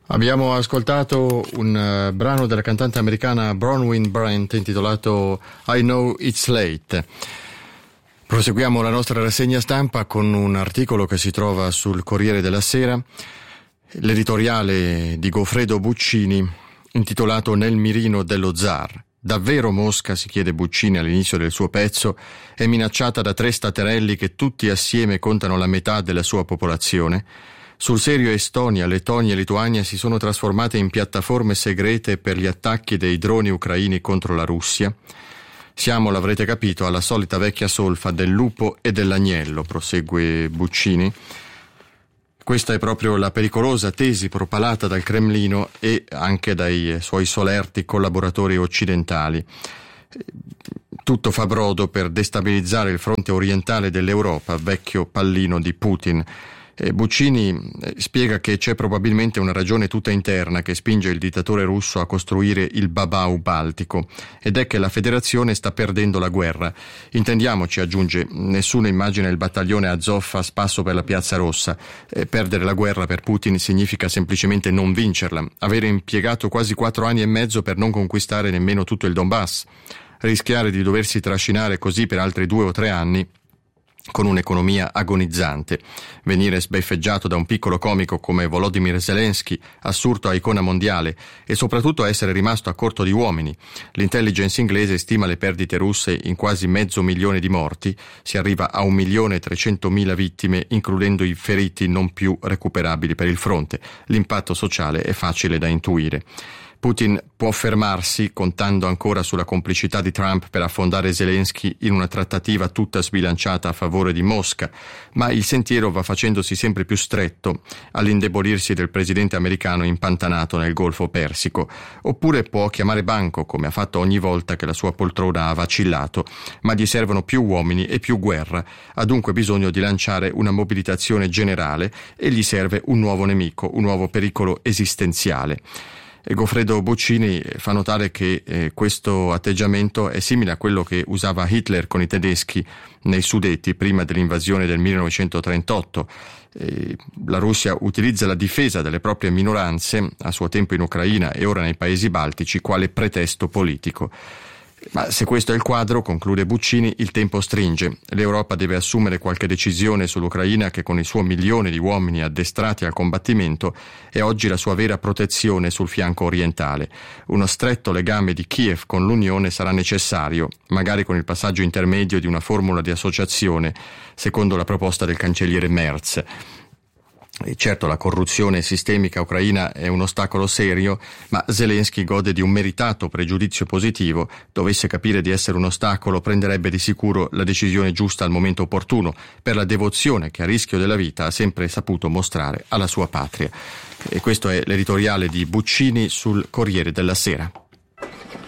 Abbiamo ascoltato un brano della cantante americana Bronwyn Brent intitolato I Know It's Late. Proseguiamo la nostra rassegna stampa con un articolo che si trova sul Corriere della Sera, l'editoriale di Goffredo Buccini intitolato Nel mirino dello zar. Davvero Mosca, si chiede Buccini all'inizio del suo pezzo, è minacciata da 3 staterelli che tutti assieme contano la metà della sua popolazione? Sul serio Estonia, Lettonia e Lituania si sono trasformate in piattaforme segrete per gli attacchi dei droni ucraini contro la Russia? Siamo, l'avrete capito, alla solita vecchia solfa del lupo e dell'agnello, prosegue Buccini. Questa è proprio la pericolosa tesi propalata dal Cremlino e anche dai suoi solerti collaboratori occidentali. Tutto fa brodo per destabilizzare il fronte orientale dell'Europa, vecchio pallino di Putin. Buccini spiega che c'è probabilmente una ragione tutta interna che spinge il dittatore russo a costruire il Babau Baltico, ed è che la federazione sta perdendo la guerra. Intendiamoci, aggiunge, nessuno immagina il battaglione Azov a spasso per la Piazza Rossa. Perdere la guerra per Putin significa semplicemente non vincerla, avere impiegato quasi 4 anni e mezzo per non conquistare nemmeno tutto il Donbass, rischiare di doversi trascinare così per altri 2 o 3 anni con un'economia agonizzante, venire sbeffeggiato da un piccolo comico come Volodymyr Zelensky, assurdo a icona mondiale, e soprattutto essere rimasto a corto di uomini. L'intelligence inglese stima le perdite russe in quasi 500.000 di morti, si arriva a 1.300.000 vittime, includendo i feriti non più recuperabili per il fronte. L'impatto sociale è facile da intuire. Putin può fermarsi contando ancora sulla complicità di Trump per affondare Zelensky in una trattativa tutta sbilanciata a favore di Mosca, ma il sentiero va facendosi sempre più stretto all'indebolirsi del presidente americano impantanato nel Golfo Persico. Oppure può chiamare banco, come ha fatto ogni volta che la sua poltrona ha vacillato, ma gli servono più uomini e più guerra, ha dunque bisogno di lanciare una mobilitazione generale e gli serve un nuovo nemico, un nuovo pericolo esistenziale. E Goffredo Buccini fa notare che questo atteggiamento è simile a quello che usava Hitler con i tedeschi nei Sudeti prima dell'invasione del 1938. La Russia utilizza la difesa delle proprie minoranze, a suo tempo in Ucraina e ora nei paesi baltici, quale pretesto politico. Ma se questo è il quadro, conclude Buccini, il tempo stringe. L'Europa deve assumere qualche decisione sull'Ucraina che con il suo 1 milione di uomini addestrati al combattimento è oggi la sua vera protezione sul fianco orientale. Uno stretto legame di Kiev con l'Unione sarà necessario, magari con il passaggio intermedio di una formula di associazione, secondo la proposta del cancelliere Merz. E certo, la corruzione sistemica ucraina è un ostacolo serio, ma Zelensky gode di un meritato pregiudizio positivo. Dovesse capire di essere un ostacolo, prenderebbe di sicuro la decisione giusta al momento opportuno, per la devozione che a rischio della vita ha sempre saputo mostrare alla sua patria. E questo è l'editoriale di Buccini sul Corriere della Sera.